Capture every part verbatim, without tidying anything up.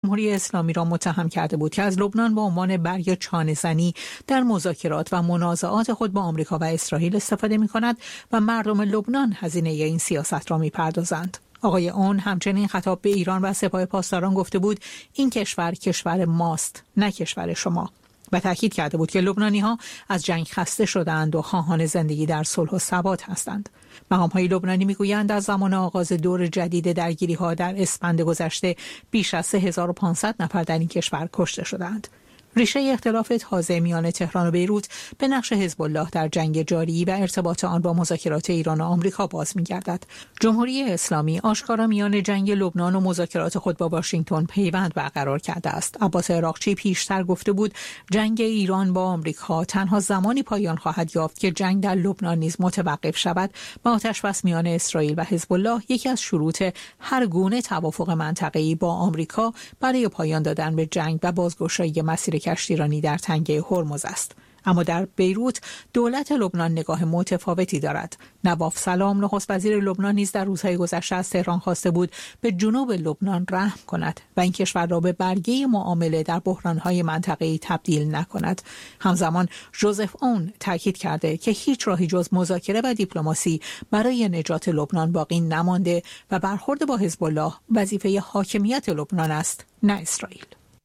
جمهوری اسلامی را متهم کرده بود که از لبنان به عنوان برگ چانه‌زنی در مذاکرات و منازعات خود با آمریکا و اسرائیل استفاده می‌کند و مردم لبنان هزینه این سیاست را می‌پردازند. آقای اون همچنین خطاب به ایران و سپاه پاسداران گفته بود این کشور کشور ماست، نه کشور شما. و تاکید کرده بود که لبنانی‌ها از جنگ خسته شدند و خواهان زندگی در صلح و ثبات هستند. مقام‌های لبنانی می‌گویند از زمان آغاز دور جدید درگیری‌ها در اسفند گذشته بیش از سه هزار و پانصد نفر در این کشور کشته شدند. ریشه اختلاف تازه میان تهران و بیروت به نقش حزب الله در جنگ جاری و ارتباط آن با مذاکرات ایران و آمریکا باز می‌گردد. جمهوری اسلامی آشکارا میان جنگ لبنان و مذاکرات خود با واشنگتن پیوند برقرار کرده است. عباس عراقچی پیشتر گفته بود جنگ ایران با آمریکا تنها زمانی پایان خواهد یافت که جنگ در لبنان نیز متوقف شود و آتش‌بس میان اسرائیل و حزب الله یکی از شروط هر گونه توافق منطقه‌ای با آمریکا برای پایان دادن به جنگ و بازگشایی مسیر کشتیرانی در تنگه هرمز است. اما در بیروت دولت لبنان نگاه متفاوتی دارد. نواف سلام نخست وزیر لبنان نیز در روزهای گذشته از تهران خواسته بود به جنوب لبنان رحم کند و این کشور را به برگه معامله در بحران‌های منطقه‌ای تبدیل نکند. همزمان ژوزف اون تاکید کرده که هیچ راهی جز مذاکره و دیپلماسی برای نجات لبنان باقی نمانده و برخورد با حزب الله وظیفه حاکمیت لبنان است، نه اسرائیل.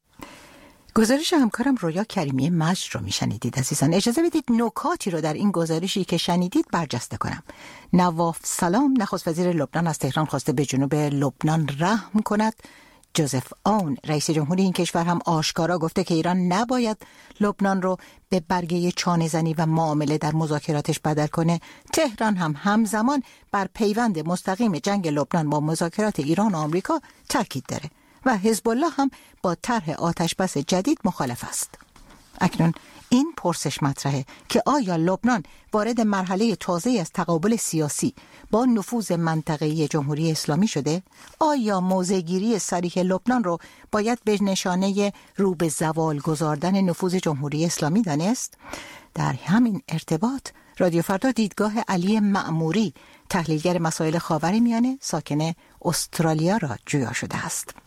گزارش همکارم رویا کریمی مجد رو میشنیدید عزیزان. اجازه بدید نکاتی رو در این گزارشی که شنیدید برجسته کنم. نواف سلام نخست وزیر لبنان از تهران خواسته به جنوب لبنان رحم کند. جوزف اون رئیس جمهوری این کشور هم آشکارا گفته که ایران نباید لبنان رو به برگه چانه‌زنی و معامله در مذاکراتش بدل کنه. تهران هم همزمان بر پیوند مستقیم جنگ لبنان با مذاکرات ایران و آمریکا تاکید داره و حزب الله هم با طرح آتش‌بس جدید مخالف است. اکنون این پرسش مطرحه که آیا لبنان وارد مرحله تازه‌ای از تقابل سیاسی با نفوذ منطقه‌ای جمهوری اسلامی شده؟ آیا موضع‌گیری صریح لبنان رو باید به نشانه رو به زوال گذاردن نفوذ جمهوری اسلامی دانست؟ در همین ارتباط رادیو فردا دیدگاه علی مأموری تحلیلگر مسائل خاورمیانه ساکن استرالیا را جویا شده است.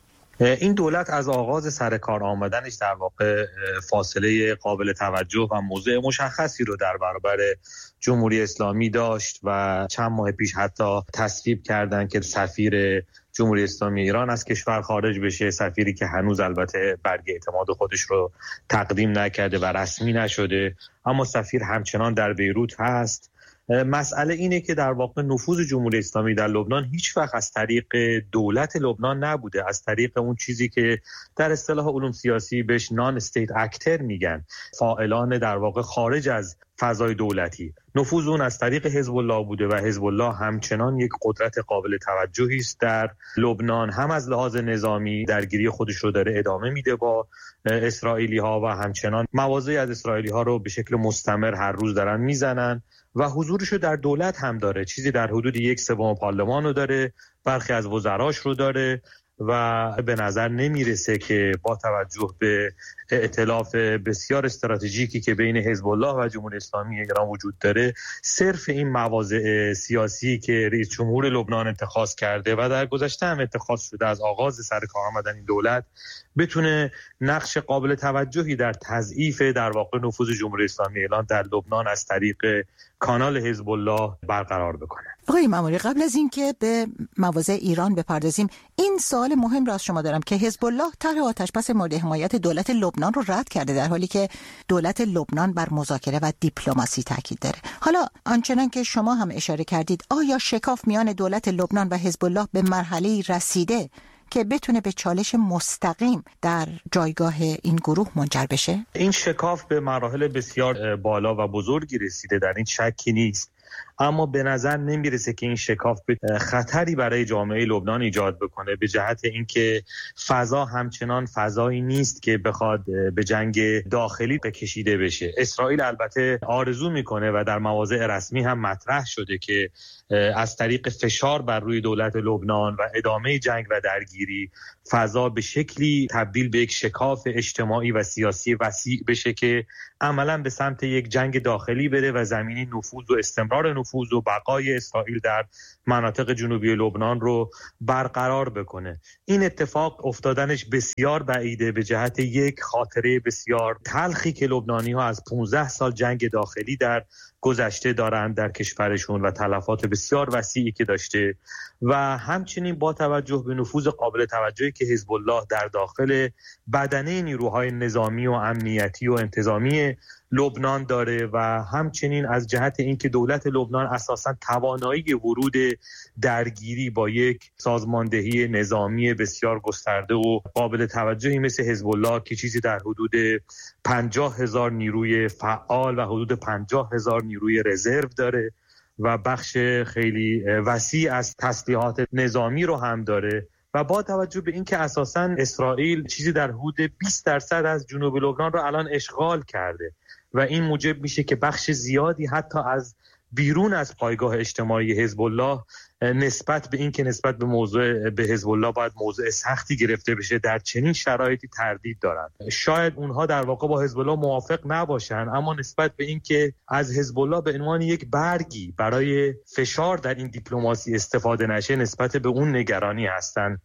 این دولت از آغاز سر کار آمدنش در واقع فاصله قابل توجه و موضع مشخصی رو در برابر جمهوری اسلامی داشت و چند ماه پیش حتی تصویب کردن که سفیر جمهوری اسلامی ایران از کشور خارج بشه، سفیری که هنوز البته برگ اعتماد خودش رو تقدیم نکرده و رسمی نشده، اما سفیر همچنان در بیروت هست. مسئله اینه که در واقع نفوذ جمهوری اسلامی در لبنان هیچ وقت از طریق دولت لبنان نبوده، از طریق اون چیزی که در اصطلاح علوم سیاسی بهش نان استیت اکتر میگن، فاعلان در واقع خارج از فضای دولتی. نفوذ اون از طریق حزب الله بوده و حزب الله همچنان یک قدرت قابل توجهی است در لبنان، هم از لحاظ نظامی درگیری خودش رو داره ادامه میده با اسرائیلی ها و همچنان مواضعی از اسرائیلی ها رو به شکل مستمر هر روز دارن میزنن و حضورش رو در دولت هم داره، چیزی در حدود یک سوم پارلمان رو داره، برخی از وزراش رو داره و به نظر نمیرسه که با توجه به ائتلاف بسیار استراتژیکی که بین حزب الله و جمهوری اسلامی ایران وجود داره، صرف این مواضع سیاسی که رئیس جمهور لبنان اتخاذ کرده و در گذشته هم اتخاذ شده از آغاز سر کار آمدن این دولت بتونه نقش قابل توجهی در تضعیف در واقع نفوذ جمهوری اسلامی ایران در لبنان از طریق کانال حزب الله برقرار بکنه. آقای مأموری، قبل از اینکه به مواضع ایران بپردازیم، این سوال مهم را از شما دارم که حزب الله طرح آتش‌بس مورد حمایت دولت لبنان رو رد کرده، در حالی که دولت لبنان بر مذاکره و دیپلماسی تاکید داره. حالا آنچنان که شما هم اشاره کردید، آیا شکاف میان دولت لبنان و حزب الله به مرحله‌ای رسیده که بتونه به چالش مستقیم در جایگاه این گروه منجر بشه؟ این شکاف به مراحل بسیار بالا و بزرگی رسیده، در این شکی نیست، اما به نظر نمیرسه که این شکاف خطری برای جامعه لبنان ایجاد بکنه، به جهت اینکه فضا همچنان فضایی نیست که بخواد به جنگ داخلی کشیده بشه. اسرائیل البته آرزو میکنه و در مواضع رسمی هم مطرح شده که از طریق فشار بر روی دولت لبنان و ادامه جنگ و درگیری فضا به شکلی تبدیل به یک شکاف اجتماعی و سیاسی وسیع بشه که عملاً به سمت یک جنگ داخلی بره و زمینه نفوذ و استمرار نفوذ و بقای اسرائیل در مناطق جنوبی لبنان رو برقرار بکنه. این اتفاق افتادنش بسیار بعیده به جهت یک خاطره بسیار تلخی که لبنانی‌ها از پانزده سال جنگ داخلی در گذشته دارند در کشورشون و تلفات بسیار وسیعی که داشته و همچنین با توجه به نفوذ قابل توجهی که حزب الله در داخل بدنه نیروهای نظامی و امنیتی و انتظامی لبنان داره و همچنین از جهت اینکه دولت لبنان اساساً توانایی ورود درگیری با یک سازماندهی نظامی بسیار گسترده و قابل توجهی مثل حزب الله که چیزی در حدود پنجاه هزار نیروی فعال و حدود پنجاه هزار نیروی رزرو داره و بخش خیلی وسیع از تسلیحات نظامی رو هم داره و با توجه به اینکه اساساً اسرائیل چیزی در حدود بیست درصد از جنوب لبنان رو الان اشغال کرده و این موجب میشه که بخش زیادی حتی از بیرون از پایگاه اجتماعی حزب الله نسبت به این که نسبت به موضوع به حزب الله باید موضوع سختی گرفته بشه در چنین شرایطی تردید دارن. شاید اونها در واقع با حزب الله موافق نباشن اما نسبت به این که از حزب الله به عنوان یک برگی برای فشار در این دیپلماسی استفاده نشه نسبت به اون نگرانی هستن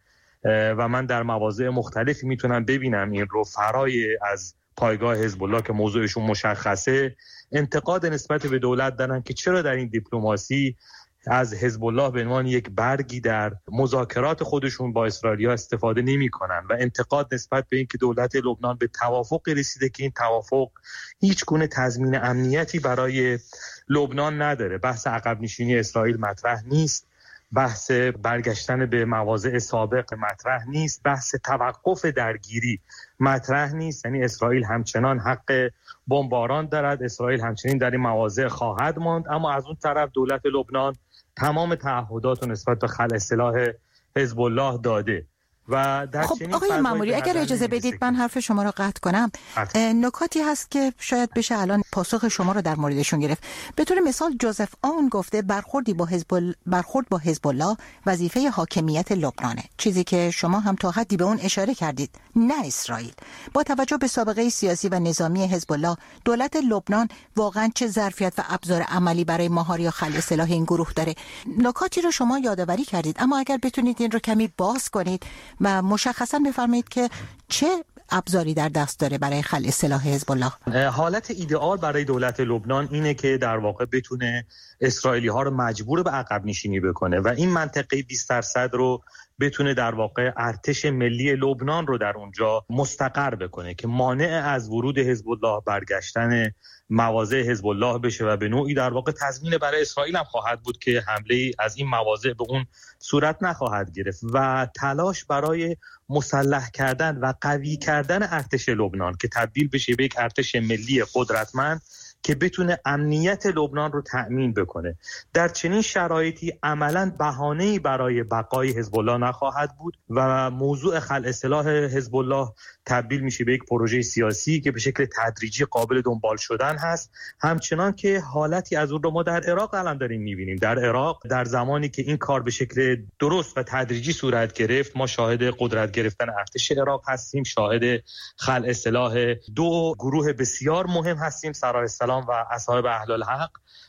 و من در مواضع مختلفی میتونم ببینم این رو فرای از پایگاه حزب الله که موضوعشون مشخصه انتقاد نسبت به دولت دارن که چرا در این دیپلماسی از حزب الله به عنوان یک برگی در مذاکرات خودشون با اسرائیلیا استفاده نمی‌کنن و انتقاد نسبت به اینکه دولت لبنان به توافق رسیده که این توافق هیچ گونه تضمین امنیتی برای لبنان نداره. بحث عقب نشینی اسرائیل مطرح نیست، بحث برگشتن به مواضع سابق مطرح نیست، بحث توقف درگیری مطرح نیست. یعنی اسرائیل همچنان حق بمباران دارد، اسرائیل همچنین در این مواضع خواهد ماند، اما از اون طرف دولت لبنان تمام تعهدات نسبت به خلع سلاح حزب الله داده. و در خب آقای ماموری اگر اجازه بدید من حرف شما رو قطع کنم، نکاتی هست که شاید بشه الان پاسخ شما رو در موردشون گرفت. به طور مثال جوزف آون گفته برخوردی با حزب ال... برخورد با حزب الله وظیفه حاکمیت لبنانه، چیزی که شما هم تا حدی به اون اشاره کردید، نه اسرائیل. با توجه به سابقه سیاسی و نظامی حزب الله، دولت لبنان واقعا چه ظرفیت و ابزار عملی برای مهار یا خلع سلاح این گروه داره؟ نکاتی رو شما یادآوری کردید، اما اگر بتونید این رو کمی باز کنید و مشخصا بفرمایید که چه ابزاری در دست داره برای خلع سلاح حزب الله. حالت ایدئال برای دولت لبنان اینه که در واقع بتونه اسرائیلی ها رو مجبور به عقب نشینی بکنه و این منطقه بیست درصد رو بتونه در واقع ارتش ملی لبنان رو در اونجا مستقر بکنه که مانع از ورود حزب الله، برگشتن مواضع حزب الله بشه و به نوعی در واقع تضمین برای اسرائیل هم خواهد بود که حمله از این مواضع به اون صورت نخواهد گرفت و تلاش برای مسلح کردن و قوی کردن ارتش لبنان که تبدیل بشه به یک ارتش ملی قدرتمند که بتونه امنیت لبنان رو تأمین بکنه. در چنین شرایطی عملاً بهانه‌ای برای بقای حزب الله نخواهد بود و موضوع خلع سلاح حزب الله تبدیل میشه به یک پروژه سیاسی که به شکل تدریجی قابل دنبال شدن هست، همچنان که حالتی از اون رو ما در عراق الان داریم میبینیم. در عراق در زمانی که این کار به شکل درست و تدریجی صورت گرفت، ما شاهد قدرت گرفتن ارتش عراق هستیم، شاهد خلع سلاح دو گروه بسیار مهم هستیم، سرایا السلام و اصحاب اهل الحق،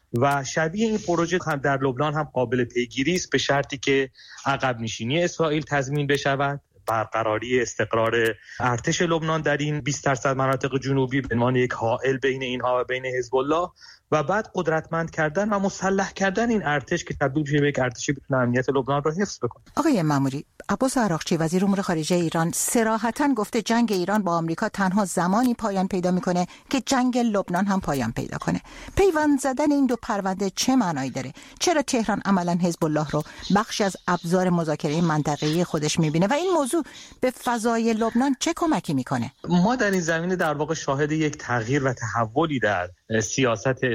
و شبیه این پروژه هم در لبنان هم قابل پیگیری است به شرطی که عقب نشینی اسرائیل تضمین بشود، برقراری استقرار ارتش لبنان در این بیست درصد مناطق جنوبی به عنوان یک حائل بین اینها و بین حزب الله، و بعد قدرتمند کردن و مسلح کردن این ارتش که تبدیل بشه به یک ارتشی بتونه امنیت لبنان رو حفظ بکنه. آقای ماموری، عباس عراقچی وزیر امور خارجه ایران صراحتاً گفته جنگ ایران با آمریکا تنها زمانی پایان پیدا میکنه که جنگ لبنان هم پایان پیدا کنه. پیوند زدن این دو پرونده چه معنایی داره؟ چرا تهران عملاً حزب الله رو بخشی از ابزار مذاکره منطقه‌ای خودش میبینه و این موضوع به فضای لبنان چه کمکی میکنه؟ ما در این زمینه در واقع شاهد یک تغییر و تحولی در سیاست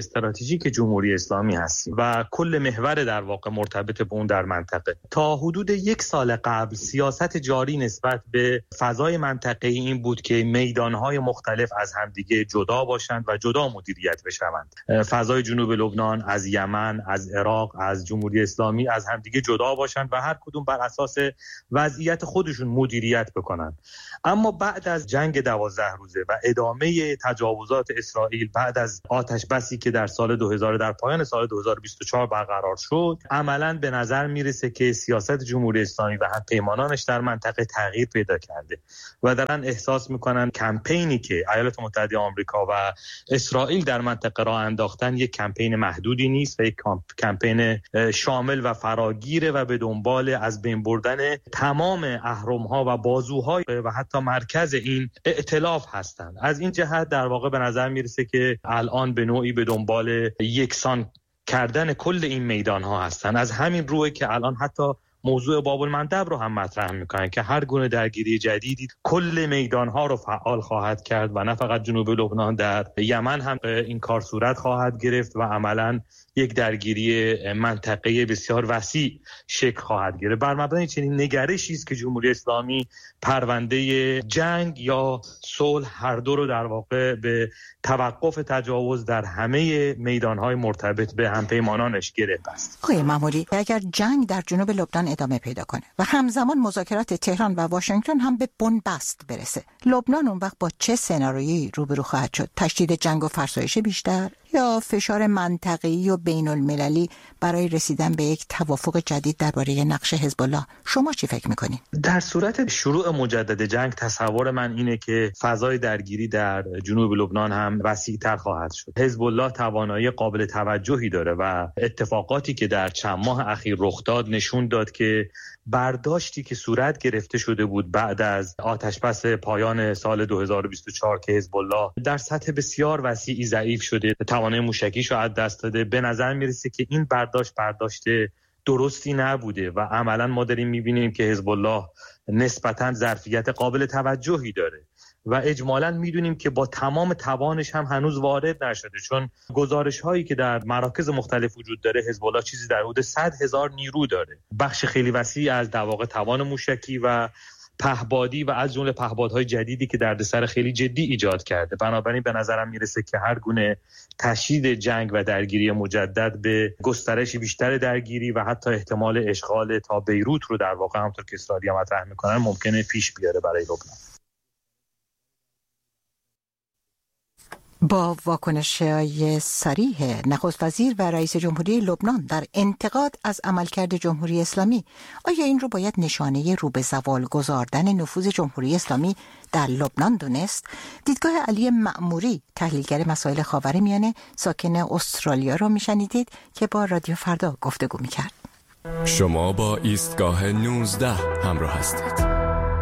استراتژیک جمهوری اسلامی هستیم و کل محور در واقع مرتبط به اون در منطقه. تا حدود یک سال قبل سیاست جاری نسبت به فضای منطقه‌ای این بود که میدان‌های مختلف از همدیگه جدا باشند و جدا مدیریت بشوند. فضای جنوب لبنان از یمن، از عراق، از جمهوری اسلامی از همدیگه جدا باشند و هر کدوم بر اساس وضعیت خودشون مدیریت بکنن. اما بعد از جنگ دوازده روزه و ادامه تجاوزات اسرائیل بعد از آتش بسی که در سال دو هزار در پایان سال دو هزار و بیست و چهار برقرار شد، عملاً به نظر میرسه که سیاست جمهوری اسلامی و هم پیمانانش در منطقه تغییر پیدا کرده و دارن احساس میکنن کمپینی که ایالات متحده آمریکا و اسرائیل در منطقه را انداختن یک کمپین محدودی نیست و یک کمپین شامل و فراگیره و به دنبال از بین بردن تمام اهرم‌ها و بازوهای و حتی مرکز این ائتلاف هستند. از این جهت در واقع به نظر میرسه که الان به نوعی به دنبال یکسان کردن کل این میدان‌ها هستند. از همین روی که الان حتی موضوع باب المندب رو هم مطرح میکنن که هر گونه درگیری جدیدی کل میدانها رو فعال خواهد کرد و نه فقط جنوب لبنان، در یمن هم این کار صورت خواهد گرفت و عملاً یک درگیری منطقه بسیار وسیع شکل خواهد گرفت. بر مبنای چنین نگرشی است که جمهوری اسلامی پرونده جنگ یا صلح هر دو رو در واقع به توقف تجاوز در همه میدانهای مرتبط به همپیمانانش گرفت است. آقای ماموری، اگر جنگ در جنوب لبنان ادامه پیدا کنه و همزمان مذاکرات تهران و واشنگتن هم به بنبست برسه، لبنان اون وقت با چه سناریویی روبرو خواهد شد؟ تشدید جنگ و فرسایش بیشتر یا فشار منطقه‌ای و بین المللی برای رسیدن به یک توافق جدید درباره نقش حزب الله؟ شما چی فکر می‌کنید؟ در صورت شروع مجدد جنگ تصور من اینه که فضای درگیری در جنوب لبنان هم وسیع‌تر خواهد شد. حزب الله توانایی قابل توجهی داره و اتفاقاتی که در چند ماه اخیر رخ داد نشون داد که برداشتی که صورت گرفته شده بود بعد از آتشبس پایان سال دو هزار و بیست و چهار که حزب الله در سطح بسیار وسیعی ضعیف شده، توانایی موشکیشو از دست داده، به نظر میرسه که این برداشت برداشت درستی نبوده و عملاً ما داریم میبینیم که حزب الله نسبتاً ظرفیت قابل توجهی داره و اجمالاً میدونیم که با تمام توانش هم هنوز وارد نشده، چون گزارش هایی که در مراکز مختلف وجود داره حزب الله چیزی در حدود صد هزار نیرو داره، بخش خیلی وسیعی از در واقع توان موشکی و پهبادی و از جمله پهپادهای جدیدی که دردسر خیلی جدی ایجاد کرده. بنابراین به نظرم میرسه که هر گونه تشدید جنگ و درگیری مجدد به گسترش بیشتر درگیری و حتی احتمال اشغال تا بیروت رو در واقع همونطور که اسرائیلی مطرح میکنن ممکنه پیش بیاره برای لبنان. با واکنش‌های صریح نخست وزیر و رئیس جمهوری لبنان در انتقاد از عملکرد جمهوری اسلامی، آیا این رو باید نشانه رو به زوال گذاردن نفوذ جمهوری اسلامی در لبنان دونست؟ دیدگاه علی مأموری، تحلیلگر مسائل خاورمیانه ساکن استرالیا رو میشنیدید که با رادیو فردا گفتگو میکرد. شما با ایستگاه نوزده همراه هستید.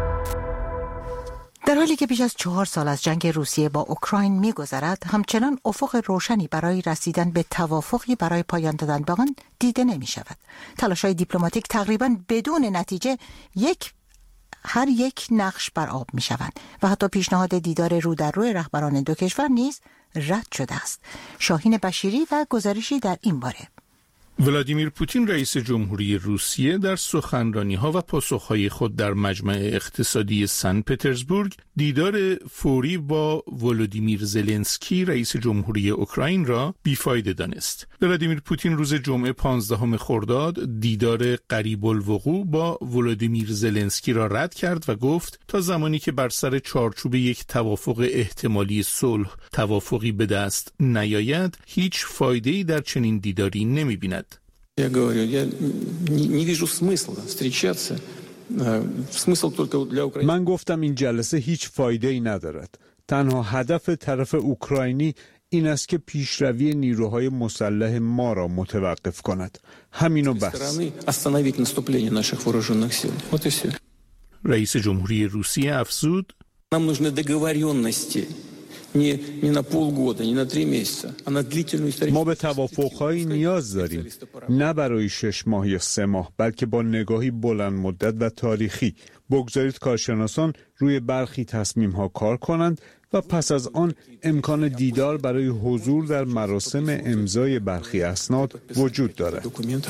در حالی که بیش از چهار سال از جنگ روسیه با اوکراین می‌گذرد، همچنان افق روشنی برای رسیدن به توافقی برای پایان دادن به آن دیده نمی‌شود. تلاش‌های دیپلماتیک تقریباً بدون نتیجه یک هر یک نقش بر آب می‌شوند و حتی پیشنهاد دیدار رو در روی رهبران دو کشور نیز رد شده است. شاهین بشیری و گزارشی در این باره. ولادیمیر پوتین رئیس جمهوری روسیه در سخنرانی‌ها و پاسخ‌های خود در مجمع اقتصادی سن پترزبورگ دیدار فوری با ولودیمیر زلنسکی رئیس جمهوری اوکراین را بیفایده دانست. ولادیمیر پوتین روز جمعه پانزدهم خرداد دیدار قریب الوقوع با ولودیمیر زلنسکی را رد کرد و گفت تا زمانی که بر سر چارچوب یک توافق احتمالی صلح توافقی به دست نیاید، هیچ فایده‌ای در چنین دیداری نمی‌بیند. Я говорю, я не вижу смысла встречаться. Смысл только для Украины. من گفتم این جلسه هیچ فایده ای ندارد. تنها هدف طرف اوکراینی این است که پیشروی نیروهای مسلح ما را متوقف کند. همینو بس. остановить наступление наших вооруженных сил. Вот и все. رئیس جمهوری روسیه افزود: Нам нужны договоренности ما به توافق‌هایی نیاز داریم، نه برای شش ماه یا سه ماه، بلکه با نگاهی بلند مدت و تاریخی. بگذارید کارشناسان روی برخی تصمیم‌ها کار کنند و پس از آن امکان دیدار برای حضور در مراسم امضای برخی اسناد وجود دارد.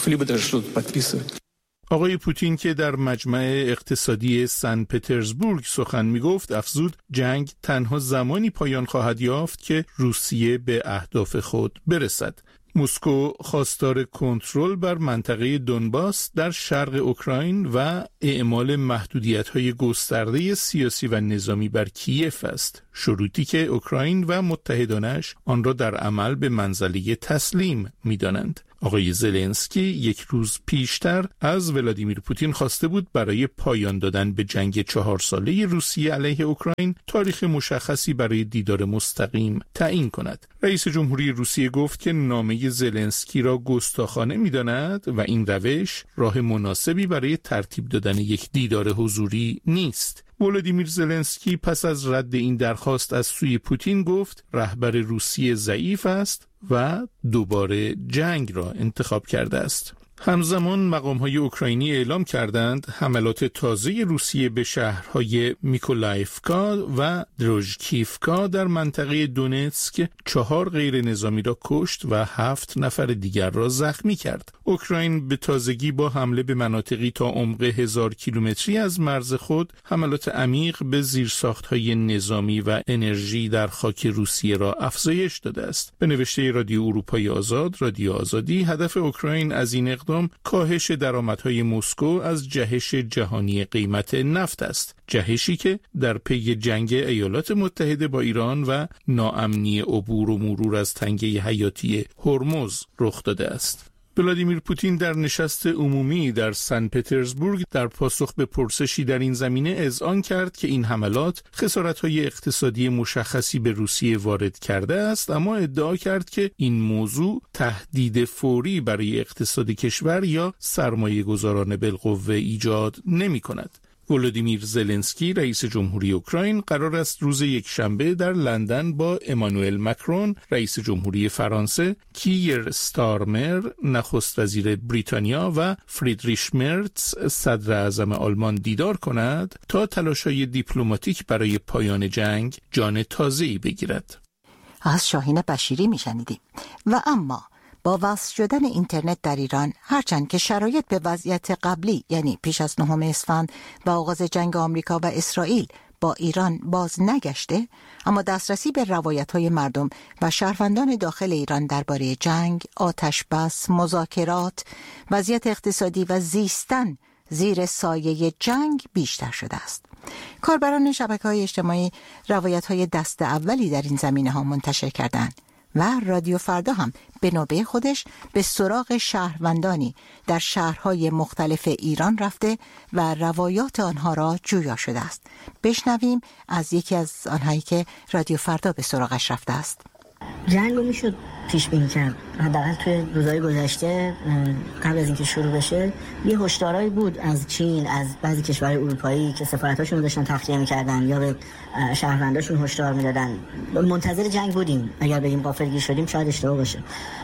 آقای پوتین که در مجمع اقتصادی سن پترزبورگ سخن می گفت افزود جنگ تنها زمانی پایان خواهد یافت که روسیه به اهداف خود برسد. مسکو خواستار کنترل بر منطقه دونباس در شرق اوکراین و اعمال محدودیت‌های گسترده سیاسی و نظامی بر کیف است، شروطی که اوکراین و متحدانش آن را در عمل به منزله تسلیم می‌دانند. آقای زلنسکی یک روز پیشتر از ولادیمیر پوتین خواسته بود برای پایان دادن به جنگ چهار ساله روسیه علیه اوکراین تاریخ مشخصی برای دیدار مستقیم تعیین کند. رئیس جمهوری روسیه گفت که نامه زلنسکی را گستاخانه می‌داند و این روش راه مناسبی برای ترتیب دادن یک دیدار حضوری نیست. ولادیمیر زلنسکی پس از رد این درخواست از سوی پوتین گفت رهبر روسیه ضعیف است و دوباره جنگ را انتخاب کرده است. همزمان مقام‌های اوکراینی اعلام کردند حملات تازه روسیه به شهرهای میکولایفکا و دروژکیفکا در منطقه دونتسک چهار غیر نظامی را کشت و هفت نفر دیگر را زخمی کرد. اوکراین به تازگی با حمله به مناطقی تا عمق هزار کیلومتری از مرز خود حملات عمیق به زیرساخت‌های نظامی و انرژی در خاک روسیه را افزایش داده است. به نوشته رادیو اروپای آزاد، رادیو آزادی، هدف اوکراین از این اقدام کاهش درآمدهای مسکو از جهش جهانی قیمت نفت است، جهشی که در پی جنگ ایالات متحده با ایران و ناامنی عبور و مرور از تنگه حیاتی هرمز رخ داده است. ولادیمیر پوتین در نشست عمومی در سن پترزبورگ در پاسخ به پرسشی در این زمینه اذعان کرد که این حملات خسارت‌های اقتصادی مشخصی به روسیه وارد کرده است، اما ادعا کرد که این موضوع تهدید فوری برای اقتصاد کشور یا سرمایه‌گذاران بالقوه ایجاد نمی‌کند. ولادیمیر زلنسکی رئیس جمهوری اوکراین قرار است روز یکشنبه در لندن با امانوئل مکرون رئیس جمهوری فرانسه، کیر ستارمر نخست وزیر بریتانیا و فریدریش مرتز صدر اعظم آلمان دیدار کند تا تلاش‌های دیپلماتیک برای پایان جنگ جان تازه‌ای بگیرد. از شاهین بشیری میشنیدیم. و اما با وصل شدن اینترنت در ایران، هرچند که شرایط به وضعیت قبلی یعنی پیش از نهم اسفند و آغاز جنگ آمریکا و اسرائیل با ایران باز نگشته، اما دسترسی به روایت‌های مردم و شهروندان داخل ایران درباره جنگ، آتش بس، مذاکرات، وضعیت اقتصادی و زیستن زیر سایه جنگ بیشتر شده است. کاربران شبکه‌های اجتماعی روایت‌های دست اولی در این زمینه‌ها منتشر کردند و رادیو فردا هم به نوبه خودش به سراغ شهروندانی در شهرهای مختلف ایران رفته و روایات آنها را جویا شده است. بشنویم از یکی از آنهایی که رادیو فردا به سراغش رفته است. جنگ رو میشد پیش بینی کرد. حداقل توی روزهای گذشته قبل از اینکه شروع بشه یه هشدارایی بود از چین، از بعضی کشورهای اروپایی که سفارتاشون رو داشتن تخلیه می‌کردن یا به شهرونداشون هشدار میدادن. منتظر جنگ بودیم. اگر بگیم غافلگیر شدیم شاید اشتباه باشه،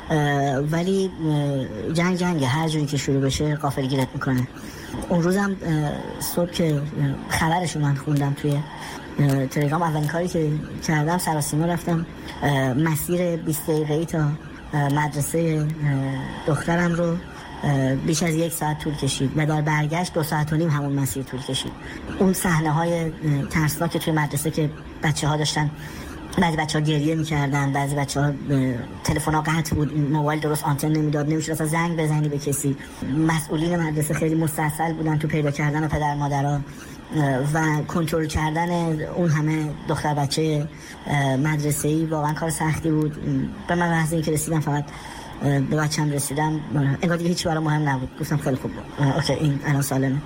ولی جنگ جنگه، هر جوری که شروع بشه غافلگیرت میکنه. اون روزم صبح که خبرش رو من خوندم توی تلگرام، اولین کاری که کردم سراسیما رفتم مسیر بیست دقیقه‌ای تا مدرسه دخترم رو بیش از یک ساعت طول کشید و در برگشت دو ساعت و نیم همون مسیر طول کشید. اون صحنه‌های ترسناک توی مدرسه که بچه‌ها داشتن، بعضی بچه‌ها گریه می‌کردن، بعضی بچه‌ها تلفن‌ها قطع بود، موبایل درست آنتن نمیداد، نمی‌شد اصلا زنگ بزنی به کسی. مسئولین مدرسه خیلی مستعصل بودن تو پیدا کردن پدر مادرها و کنترل کردن اون همه دختر بچه مدرسه‌ای. واقعا کار سختی بود. به من لحظه این که رسیدم فقط به بچه‌م رسیدم، انگار دیگه هیچ برام مهم نبود. گفتم خیلی خوب بود، اوکی این الان سالمه.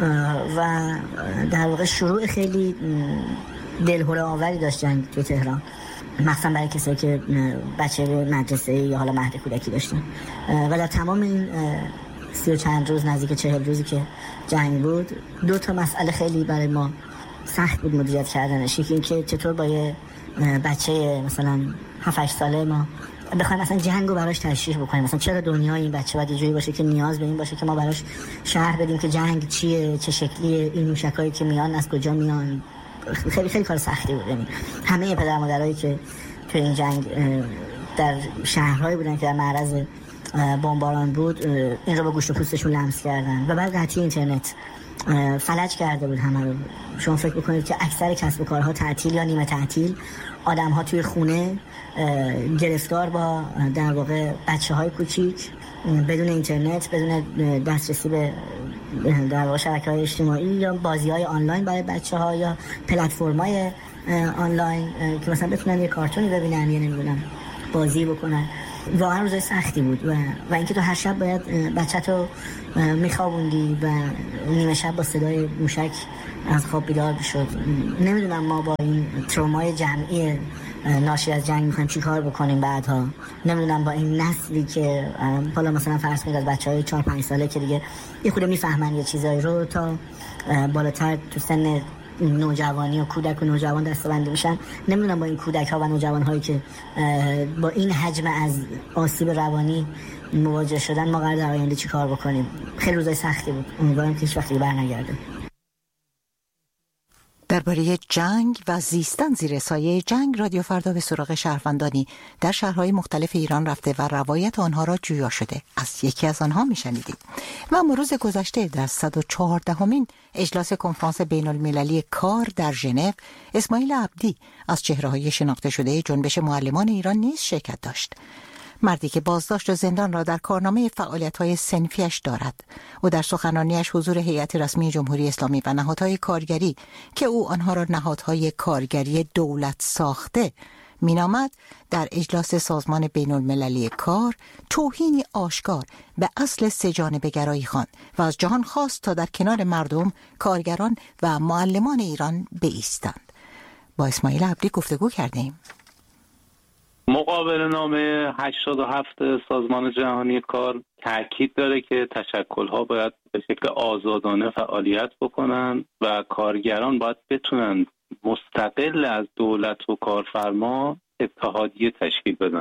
و در واقع شروع خیلی دلهره آوری داشت جنگ تو تهران، مثلا برای کسایی که بچه مدرسه یا حالا مهد کودکی داشتن. و در تمام این سی و چند روز، نزدیک چهل روزی که جنگ بود، دو تا مسئله خیلی برای ما سخت بود مدیریت کردنش. یکی این که چطور با یه بچه مثلا هفت هشت ساله ما بخوایم مثلا جنگو براش تشریح بکنیم، مثلا چرا دنیا این بچه باید یه جوری باشه که نیاز به این باشه که ما براش شرح بدیم که جنگ چیه، چه شکلیه، این موشکایی که میان از کجا میان. خیلی خیلی کار سختی بود. یعنی همه پدر مادرایی که تو این جنگ در شهرهایی بودن که در معرض بمباران بود این رو با گوشت و پوستشون لمس کردن و بعد قطعی اینترنت فلج کرده بود همه رو. شما فکر بکنید که اکثر کسب و کارها تعطیل یا نیمه تعطیل، آدم ها توی خونه گرفتار با در واقع بچه های کوچیک بدون اینترنت، بدون دسترسی به در واقع شبکه‌های اجتماعی یا بازی‌های آنلاین برای بچه‌ها یا پلتفرم‌های آنلاین که مثلا بتونن یه کارتونی ببینن یا نمیدونم بازی بکنن. واقعا روزای سختی بود و و اینکه تو هر شب باید بچه‌تو میخوابوندی و نیمه شب با صدای موشک از خواب بیدار بشد. نمیدونم ما با این ترومای جمعی ناشی از جنگ میخوایم چی کار بکنیم بعدها. نمیدونم با این نسلی که حالا مثلا فرض کنید از بچهای چهار پنج ساله که دیگه یه خورده میفهمن یه چیزایی رو تا بالاتر تو سن نوجوانی و کودک و نوجوان دسته‌بندی میشن، نمیدونم با این کودک ها و نوجوان هایی که با این حجم از آسیب روانی مواجه شدن ما قرار در آینده چی کار بکنیم. خیلی روزای سختی بود. امیدوارم که هیچ وقتی برنگرده. درباره جنگ و زیستن زیر سایه جنگ رادیو فردا به سراغ شهروندانی در شهرهای مختلف ایران رفته و روایت آنها را جویا شده. از یکی از آنها میشنیدید. و اما روز گذشته در صد و چهاردهمین اجلاس کنفرانس بین المللی کار در ژنو، اسماعیل عبدی از چهره‌های شناخته شده جنبش معلمان ایران نیز شرکت داشت. مردی که بازداشت و زندان را در کارنامه فعالیت‌های صنفیش دارد و در سخنرانیش حضور هیئت رسمی جمهوری اسلامی و نهادهای کارگری که او آنها را نهادهای کارگری دولت ساخته مینامد، در اجلاس سازمان بین المللی کار توهینی آشکار به اصل سه‌جانبه گرایی خواند و از جهان خواست تا در کنار مردم، کارگران و معلمان ایران بایستند. با اسماعیل عبدی گفتگو کردیم. مقابل نامه هشتاد و هفت سازمان جهانی کار تاکید داره که تشکل‌ها باید به شکل آزادانه فعالیت بکنن و کارگران باید بتونن مستقل از دولت و کارفرما اتحادیه تشکیل بدن.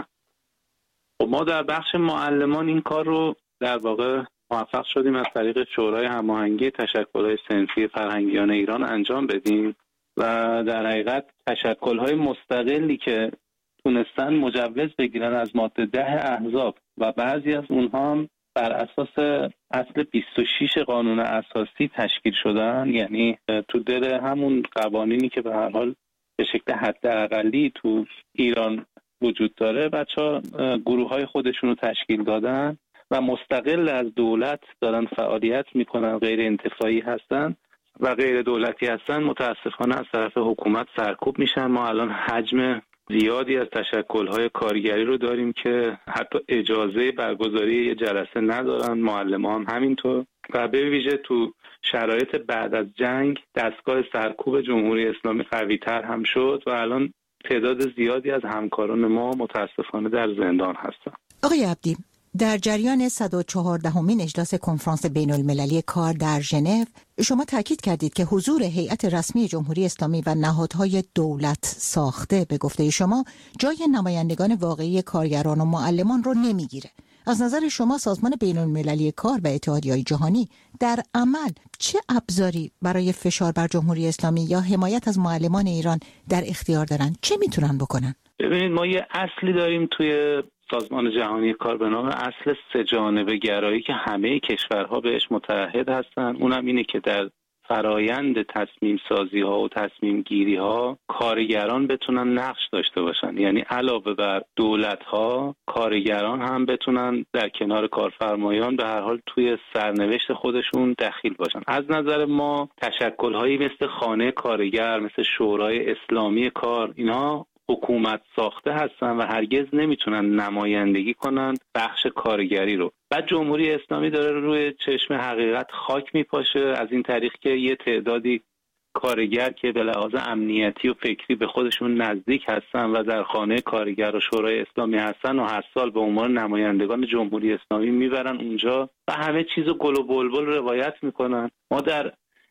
و ما در بخش معلمان این کار رو در واقع موفق شدیم از طریق شورای هماهنگی تشکل‌های صنفی فرهنگیان ایران انجام بدیم و در حقیقت تشکل‌های مستقلی که تونستن مجوز بگیرن از ماده ده احزاب و بعضی از اونها هم بر اساس اصل بیست و شش قانون اساسی تشکیل شدن، یعنی تو دل همون قوانینی که به هر حال به شکل حداقلی تو ایران وجود داره، بچه‌ها گروه‌های خودشون رو تشکیل دادن و مستقل از دولت دارن فعالیت میکنن، غیر انتفاعی هستن و غیر دولتی هستن. متاسفانه از طرف حکومت سرکوب میشن. ما الان حجم زیادی از تشکل‌های کارگری رو داریم که حتی اجازه برگزاری یه جلسه ندارن، معلمان هم همینطور. و به ویژه تو شرایط بعد از جنگ دستگاه سرکوب جمهوری اسلامی قوی‌تر هم شد و الان تعداد زیادی از همکاران ما متاسفانه در زندان هستن. آقای عبدی، در جریان صد و چهاردهمین اجلاس کنفرانس بین المللی کار در ژنو شما تاکید کردید که حضور هیئت رسمی جمهوری اسلامی و نهادهای دولت ساخته به گفته شما جای نمایندگان واقعی کارگران و معلمان رو نمیگیره. از نظر شما سازمان بین المللی کار و اتحادیه‌های جهانی در عمل چه ابزاری برای فشار بر جمهوری اسلامی یا حمایت از معلمان ایران در اختیار دارن؟ چه میتونن بکنن؟ ببینید، ما یه اصلی داریم توی سازمان جهانی کار به نام اصل سه‌جانبه گرایی که همه کشورها بهش متعهد هستن. اونم اینه که در فرایند تصمیم سازی ها و تصمیم گیری ها کارگران بتونن نقش داشته باشن، یعنی علاوه بر دولت ها کارگران هم بتونن در کنار کارفرمایان به هر حال توی سرنوشت خودشون دخیل باشن. از نظر ما تشکل هایی مثل خانه کارگر، مثل شورای اسلامی کار، اینا حکومت ساخته هستن و هرگز نمیتونن نمایندگی کنن بخش کارگری رو. بعد جمهوری اسلامی داره روی چشم حقیقت خاک میپاشه از این طریق که یه تعدادی کارگر که به لحاظ امنیتی و فکری به خودشون نزدیک هستن و در خانه کارگر و شورای اسلامی هستن و هر سال به عنوان نمایندگان جمهوری اسلامی میبرن اونجا و همه چیزو گل و بلبل روایت میکنن. ما در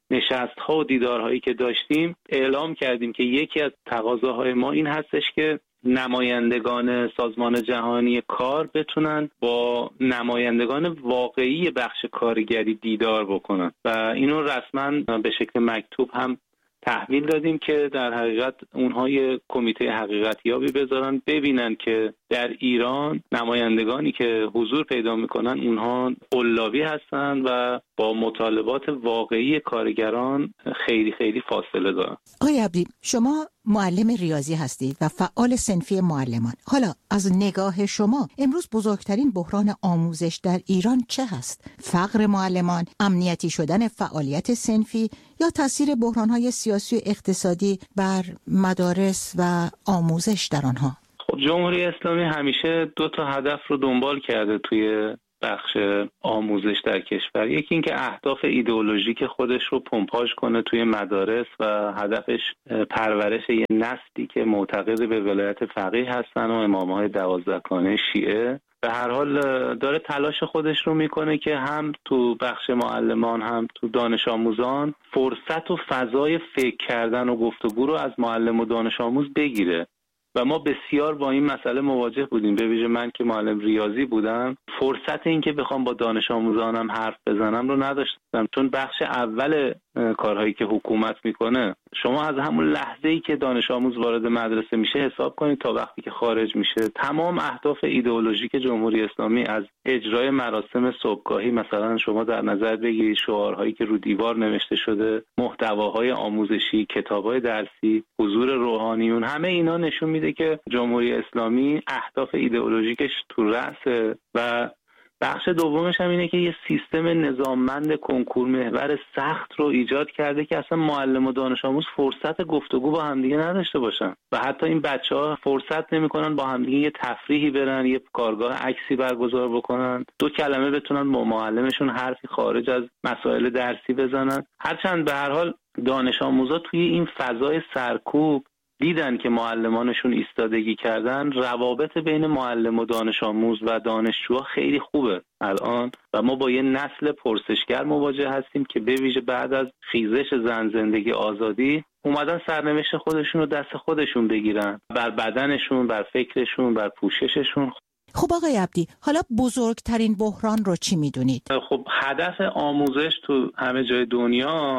نشست‌ها و دیدارهایی که داشتیم اعلام کردیم که یکی از تقاضاهای ما این هستش که نمایندگان سازمان جهانی کار بتونن با نمایندگان واقعی بخش کارگری دیدار بکنن و اینو رسما به شکل مکتوب هم تحویل دادیم که در حقیقت اونها یه کمیته حقیقتیابی بذارن ببینن که در ایران نمایندگانی که حضور پیدا میکنن اونها قلابی هستن و با مطالبات واقعی کارگران خیلی خیلی فاصله دارن. آقای عبدی، شما معلم ریاضی هستید و فعال صنفی معلمان. حالا از نگاه شما امروز بزرگترین بحران آموزش در ایران چه هست؟ فقر معلمان، امنیتی شدن فعالیت صنفی یا تاثیر بحران‌های سیاسی و اقتصادی بر مدارس و آموزش در آنها؟ خب جمهوری اسلامی همیشه دو تا هدف رو دنبال کرده توی بخش آموزش در کشور. یکی این که اهداف ایدئولوژیک خودش رو پمپاژ کنه توی مدارس و هدفش پرورش یه نسلی که معتقد به ولایت فقیه هستن و امامهای دوازدهگانه شیعه. به هر حال داره تلاش خودش رو میکنه که هم تو بخش معلمان هم تو دانش آموزان فرصت و فضای فکر کردن و گفتگو رو از معلم و دانش آموز بگیره و ما بسیار با این مسئله مواجه بودیم. به ویژه من که معلم ریاضی بودم فرصت این که بخوام با دانش آموزانم حرف بزنم رو نداشتم، چون بخش اول کارهایی که حکومت میکنه شما از همون لحظه‌ای که دانش آموز وارد مدرسه میشه حساب کنید تا وقتی که خارج میشه تمام اهداف ایدئولوژیک جمهوری اسلامی از اجرای مراسم صبحگاهی مثلا شما در نظر بگیرید، شعارهایی که رو دیوار نوشته شده، محتواهای آموزشی، کتابای درسی، حضور روحانیون، همه اینا نشون میده که جمهوری اسلامی اهداف ایدئولوژیکش تو رأسه. و بخش دومش هم اینه که یه سیستم نظاممند کنکور محور سخت رو ایجاد کرده که اصلا معلم و دانش آموز فرصت گفتگو با همدیگه نداشته باشن و حتی این بچه‌ها فرصت نمی‌کنن با همدیگه یه تفریحی برن، یه کارگاه عکسی برگزار بکنن، دو کلمه بتونن با معلمشون حرفی خارج از مسائل درسی بزنن. هرچند به هر حال دانش آموزا توی این فضای سرکوب دیدن که معلمانشون ایستادگی کردن، روابط بین معلم و دانش آموز و دانشجوها خیلی خوبه الان و ما با یه نسل پرسشگر مواجه هستیم که به ویژه بعد از خیزش زن زندگی آزادی اومدن سرنوشت خودشون رو دست خودشون بگیرن، بر بدنشون، بر فکرشون، بر پوشششون. خب آقای عبدی، حالا بزرگترین بحران رو چی میدونید؟ خب هدف آموزش تو همه جای دنیا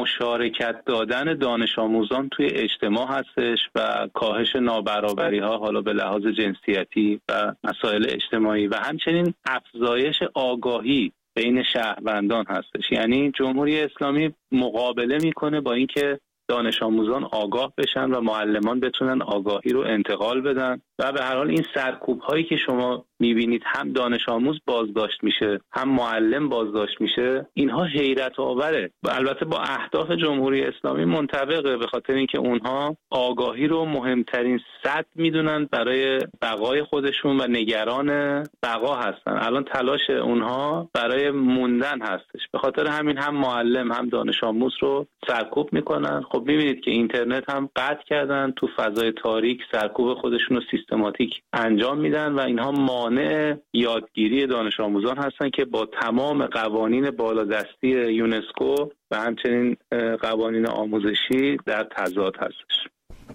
مشارکت دادن دانش آموزان توی اجتماع هستش و کاهش نابرابری ها حالا به لحاظ جنسیتی و مسائل اجتماعی و همچنین افزایش آگاهی بین شهروندان هستش. یعنی جمهوری اسلامی مقابله میکنه با اینکه دانش آموزان آگاه بشن و معلمان بتونن آگاهی رو انتقال بدن و به هر حال این سرکوب هایی که شما میبینید هم دانش آموز بازداشت میشه هم معلم بازداشت میشه، اینها حیرت آوره و البته با اهداف جمهوری اسلامی منطبقه، به خاطر اینکه اونها آگاهی رو مهمترین سد میدونن برای بقای خودشون و نگران بقا هستن. الان تلاش اونها برای موندن هستش، به خاطر همین هم معلم هم دانش آموز رو سرکوب میکنن. خب میبینید که اینترنت هم قطع کردن، تو فضای تاریک سرکوب خودشون رو سیستماتیک انجام میدن و اینها مانع یادگیری دانش آموزان هستن که با تمام قوانین بالادستی یونسکو و همچنین قوانین آموزشی در تضاد هستش.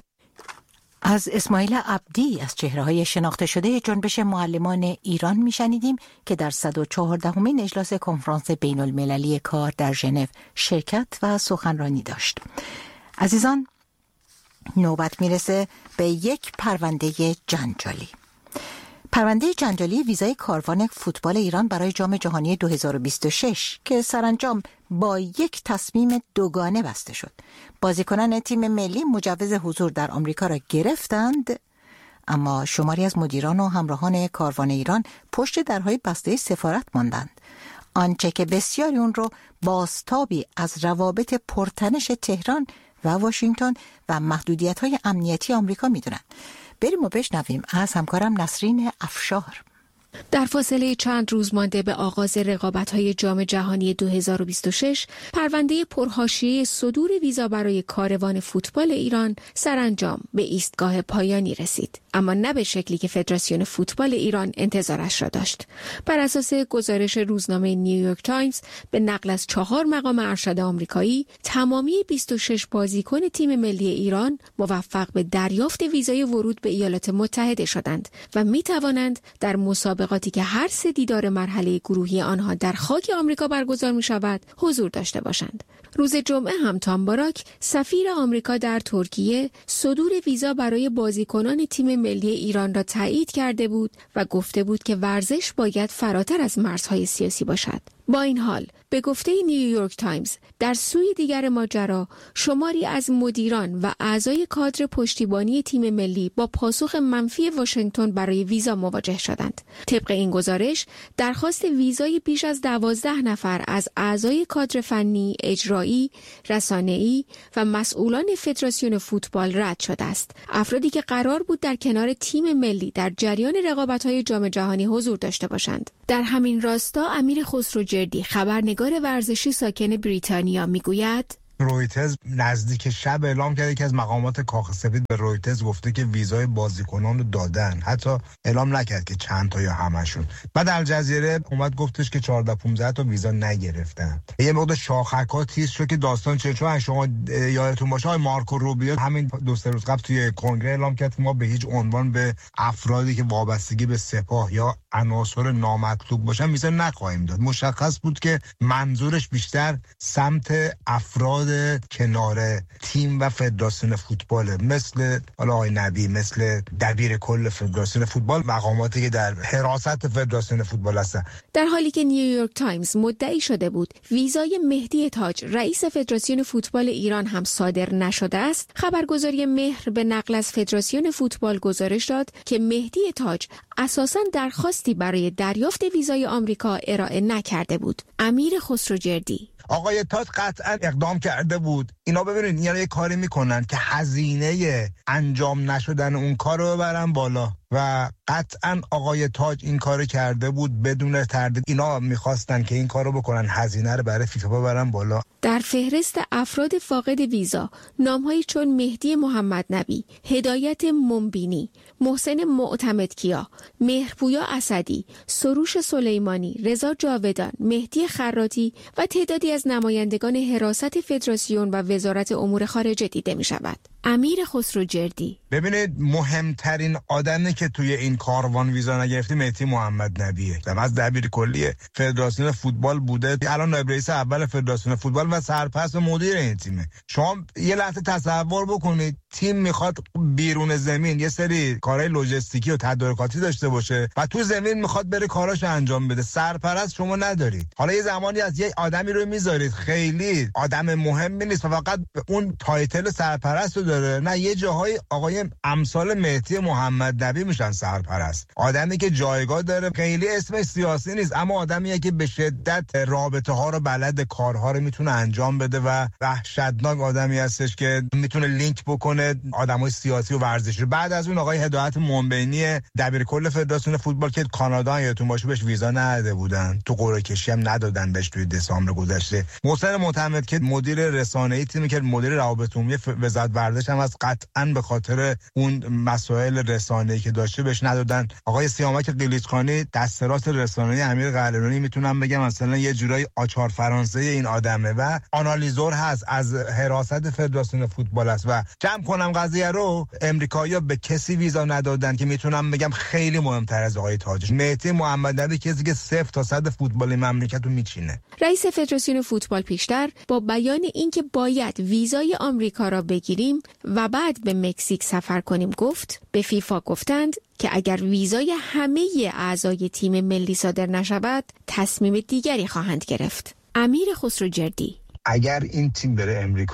از اسماعیل عبدی از چهره‌های شناخته شده جنبش معلمان ایران میشنیدیم که در صد و چهاردهمین اجلاس کنفرانس بین المللی کار در ژنو شرکت و سخنرانی داشت. عزیزان، نوبت میرسه به یک پرونده جنجالی. پرونده جنجالی ویزای کاروان فوتبال ایران برای جام جهانی دو هزار و بیست و شش که سرانجام با یک تصمیم دوگانه بسته شد. بازیکنان تیم ملی مجوز حضور در آمریکا را گرفتند، اما شماری از مدیران و همراهان کاروان ایران پشت درهای بسته سفارت ماندند، آنچه که بسیاری اون رو بازتابی از روابط پرتنش تهران و واشنگتن و محدودیت‌های امنیتی آمریکا می‌دونن. بریم و بشنویم از همکارم نسرین افشار. در فاصله چند روز مانده به آغاز رقابت‌های جام جهانی دو هزار و بیست و شش، پرونده پرحاشیه صدور ویزا برای کاروان فوتبال ایران سرانجام به ایستگاه پایانی رسید، اما نه به شکلی که فدراسیون فوتبال ایران انتظارش را داشت. بر اساس گزارش روزنامه نیویورک تایمز به نقل از چهار مقام ارشد آمریکایی، تمامی بیست و شش بازیکن تیم ملی ایران موفق به دریافت ویزای ورود به ایالات متحده شدند و می توانند در مسابقاتی که هر سه دیدار مرحله گروهی آنها در خاک آمریکا برگزار می شود حضور داشته باشند. روز جمعه هم تام باراک، سفیر آمریکا در ترکیه، صدور ویزا برای بازیکنان تیم ملی ایران را تایید کرده بود و گفته بود که ورزش باید فراتر از مرزهای سیاسی باشد. با این حال به گفته نیویورک تایمز، در سوی دیگر ماجرا شماری از مدیران و اعضای کادر پشتیبانی تیم ملی با پاسخ منفی واشنگتن برای ویزا مواجه شدند. طبق این گزارش، درخواست ویزای بیش از دوازده نفر از اعضای کادر فنی، اجرایی، رسانه‌ای و مسئولان فدراسیون فوتبال رد شده است. افرادی که قرار بود در کنار تیم ملی در جریان رقابت‌های جام جهانی حضور داشته باشند. در همین راستا امیر خسروجردی، خبرنگار ورزشی ساکن بریتانیا، میگوید رویترز نزدیک شب اعلام کرده که از مقامات کاخ سفید به رویترز گفته که ویزای بازیکنان رو دادن، حتی اعلام نکرد که چند تا یا همشون. بعد الجزیره اومد گفتش که چهارده پانزده تا ویزا نگرفتن. یه مقدار شاخک‌ها تیز شد که داستان چه، چون شما یادتون باشه آقای مارکو روبیو همین دو سه روز قبل توی کنگره اعلام کرد که ما به هیچ عنوان به افرادی که وابستگی به سپاه یا عناصر نامطلوب باشن ویزا نخواهیم داد. مشخص بود که منظورش بیشتر سمت افراد کنار تیم و فدراسیون فوتبال، مثل حالا آقای نبی، مثل دبیر کل فدراسیون فوتبال، مقاماتی که در حراست فدراسیون فوتبال هستن. در حالی که نیویورک تایمز مدعی شده بود ویزای مهدی تاج، رئیس فدراسیون فوتبال ایران، هم صادر نشده است، خبرگزاری مهر به نقل از فدراسیون فوتبال گزارش داد که مهدی تاج اساساً درخواستی برای دریافت ویزای آمریکا ارائه نکرده بود. امیر خسروجردی: آقای تاج قطعا اقدام کرده بود. اینا ببینید اینا یه کاری میکنن که هزینه انجام نشدن اون کار رو ببرن بالا و قطعا آقای تاج این کار کرده بود بدون تردید. اینا میخواستن که این کار رو بکنن، هزینه رو برای فیفا ببرن بالا. در فهرست افراد فاقد ویزا نامهایی چون مهدی محمد نبی، هدایت منبینی، محسن معتمدکیا، مهرپویا اسدی، سروش سلیمانی، رضا جاودان، مهدی خراطی و تعدادی از نمایندگان حراست فدراسیون و وزارت امور خارجه دیده می شود. امیر خسروجردی: ببینید مهمترین آدمی که توی این کاروان ویزا نگرفته مهدی محمد نبیه. از دبیر کلی فدراسیون فوتبال بوده، الان نایب رئیس اول فدراسیون فوتبال و سرپرست و مدیر این تیمه. شما یه لحظه تصور بکنید تیم میخواد بیرون زمین یه سری کارهای لوجستیکی و تدارکاتی داشته باشه و تو زمین میخواد بره کاراش انجام بده. سرپرست شما ندارید. حالا یه زمانی از یه آدمی رو میذارید خیلی آدم مهمی نیست و فقط اون تایتل سرپرست رو داره، نه یه جاهای آقای امثال مهدی محمد نبی میشن سرپرست. آدمی که جایگاه داره، خیلی اسمش سیاسی نیست، اما آدمیه که به شدت رابطه ها رو بلد، کارها رو میتونه انجام بده و وحشتناک آدمی هستش که میتونه لینک بکنه آدمای سیاسی و ورزشی. بعد از اون آقای هدایت منبینی، دبیر کل فدراسیون فوتبال که کانادا یادتون باشه بهش ویزا نداده بودن، تو قرعه کشی هم ندادن بهش توی دسامبر گذشته. محسن معتمد که مدیر رسانه‌ای تیمی که مدیر روابط عمومی وزارت ورزش هم از قطعاً به خاطر اون مسائل رسانه‌ای که داشته بهش ندادن. آقای سیامک قلیچخانی دست راست رسانه‌ای امیر قهرمانی، میتونم بگم مثلا یه جورایی آچار فرانسه این آدمه و آنالیزور هست، از حراست فدراسیون فوتبال است. و جمع کنم قضیه رو، امریکایی‌ها به کسی ویزا ندادن که میتونم بگم خیلی مهمتر از آقای تاج. مهدی محمد نبی کسی که صفر تا صد فوتبال مملکت رو میچینه. رئیس فدراسیون فوتبال پیشتر با بیان اینکه باید ویزای آمریکا را بگیریم و بعد به مکزیک سفر کنیم گفت، به فیفا گفتند که اگر ویزای همه اعضای تیم ملی صادر نشود تصمیم دیگری خواهند گرفت. امیر خسروجردی: اگر این تیم بره امریکا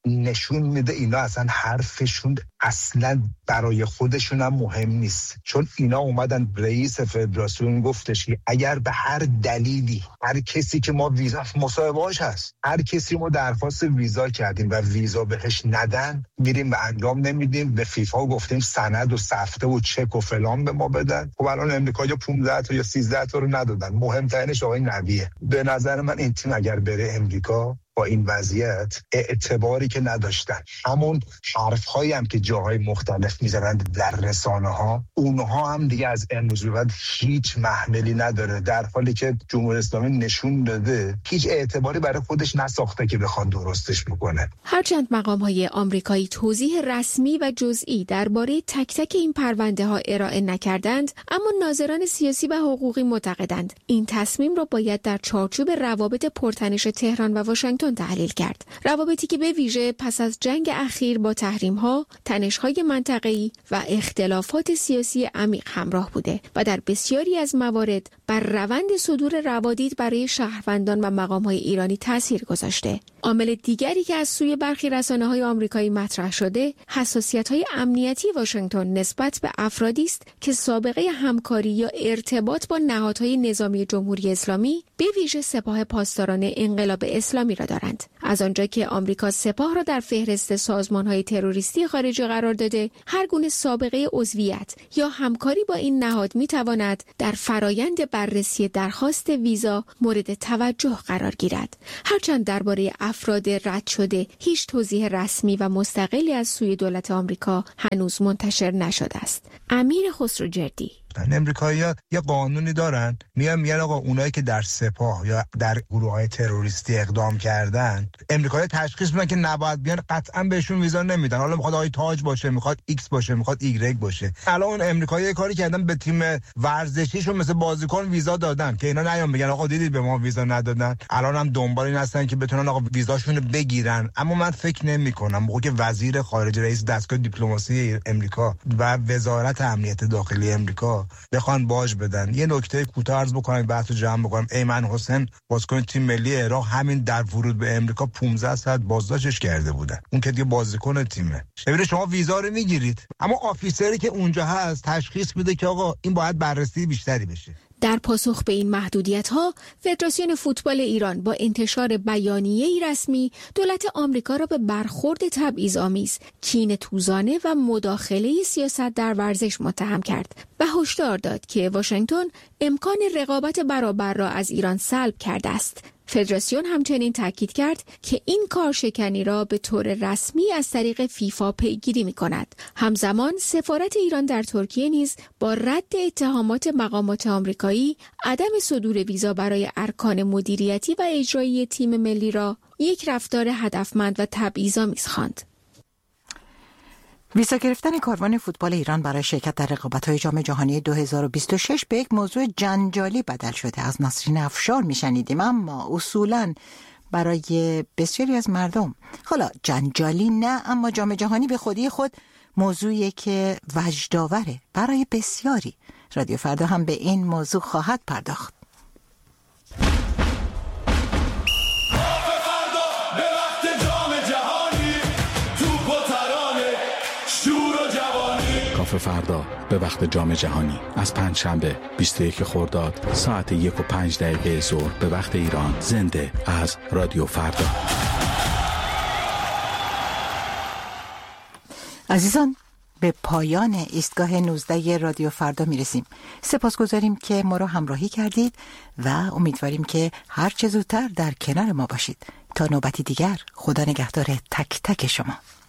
نشون میده اینا اصلا حرفشون اصلا برای خودشون هم مهم نیست، چون اینا اومدن رئیس فدراسیون گفتش که اگر به هر دلیلی هر کسی که ما ویزا مصاحبه‌اش هست، هر کسی ما درخواست ویزا کردیم و ویزا بهش ندن، میریم به انجام نمیدیم، به فیفا گفتیم سند و سفته و چک و فلان به ما بدن. خب الان امریکایی‌ها پانزده تا یا سیزده تا رو ندادن. مهمترینش آقای نویه. به نظر من این تیم اگر بره امریکا با این وضعیت اعتباری که نداشتن، همون حرف‌هایی هم که جاهای مختلف می‌زنند در رسانه‌ها، اونها هم دیگه از امروز به بعد هیچ محملی نداره، در حالی که جمهوری اسلامی نشون داده هیچ اعتباری برای خودش نساخته که بخواد درستش بکنه. هرچند مقام‌های آمریکایی توضیح رسمی و جزئی درباره تک تک این پرونده‌ها ارائه نکردند، اما ناظران سیاسی و حقوقی معتقدند این تصمیم را باید در چارچوب روابط پرتنش تهران و واشنگتن تحلیل کرد. روابطی که به ویژه پس از جنگ اخیر با تحریم‌ها، تنش‌های منطقه‌ای و اختلافات سیاسی عمیق همراه بوده و در بسیاری از موارد بر روند صدور روادید برای شهروندان و مقام‌های ایرانی تاثیر گذاشته. عامل دیگری که از سوی برخی رسانه‌های آمریکایی مطرح شده، حساسیت‌های امنیتی واشنگتن نسبت به افرادی است که سابقه همکاری یا ارتباط با نهادهای نظامی جمهوری اسلامی، به ویژه سپاه پاسداران انقلاب اسلامی را دارند. از آنجا که آمریکا سپاه را در فهرست سازمان‌های تروریستی خارجی قرار داده، هر گونه سابقه عضویت یا همکاری با این نهاد می‌تواند در فرایند بررسی درخواست ویزا مورد توجه قرار گیرد. هرچند درباره افراد رد شده هیچ توضیح رسمی و مستقلی از سوی دولت آمریکا هنوز منتشر نشده است. امیر خسروجردی: امریکایی‌ها یه قانونی دارن، میان میگن آقا اونایی که در سپاه یا در گروه‌های تروریستی اقدام کردن، امریکایی‌ها تشخیص میدن که نباید بیان، قطعا بهشون ویزا نمیدن. حالا میخواد آقای تاج باشه، میخواد ایکس باشه، میخواد ایگرگ باشه. الان امریکایی‌ها کاری کردن به تیم ورزشیشون مثل بازیکن ویزا دادن که اینا نیان بگن آقا دیدید به ما ویزا ندادن. الان هم دنبال این هستن که بتونن آقا ویزاشون رو بگیرن. اما من فکر نمی‌کنم موقعی که وزیر خارجه، رئیس دستگاه دیپلماسی امریکا و وزارت امنیت داخلی امریکا بخوان باج بدن. یه نکته کوتاه عرض بکنم، بحثو جمع بکنم. ایمن حسین بازیکن تیم ملی عراق همین در ورود به امریکا پانزده ساعت بازداشتش کرده بودن. اون که دیگه بازیکن تیمه. ببینید شما ویزا رو میگیرید، اما آفیسری که اونجا هست تشخیص میده که آقا این باید بررسی بیشتری بشه. در پاسخ به این محدودیت‌ها، فدراسیون فوتبال ایران با انتشار بیانیه‌ای رسمی دولت آمریکا را به برخورد تبعیض‌آمیز، کینه توزانه و مداخله سیاست در ورزش متهم کرد و هشدار داد که واشنگتن امکان رقابت برابر را از ایران سلب کرده است. فدراسیون همچنین تاکید کرد که این کارشکنی را به طور رسمی از طریق فیفا پیگیری می‌کند. همزمان سفارت ایران در ترکیه نیز با رد اتهامات مقامات آمریکایی عدم صدور ویزا برای ارکان مدیریتی و اجرایی تیم ملی را یک رفتار هدفمند و تبعیض‌آمیز خواند. ویزا گرفتن کاروان فوتبال ایران برای شرکت در رقابت‌های جام جهانی دو هزار و بیست و شش به یک موضوع جنجالی بدل شده. از نسرین افشار میشنیدیم، اما اصولاً برای بسیاری از مردم حالا جنجالی نه، اما جام جهانی به خودی خود موضوعی که وجدآوره برای بسیاری. رادیو فردا هم به این موضوع خواهد پرداخت. فردا به وقت جام جهانی از پنجشنبه بیست و یک خرداد ساعت یک و پنج دقیقه ظهر به وقت ایران، زنده از رادیو فردا. عزیزان، به پایان ایستگاه نوزده رادیو فردا میرسیم. سپاسگزاریم که ما را همراهی کردید و امیدواریم که هر چه زودتر در کنار ما باشید. تا نوبتی دیگر، خدا نگهدار تک تک شما.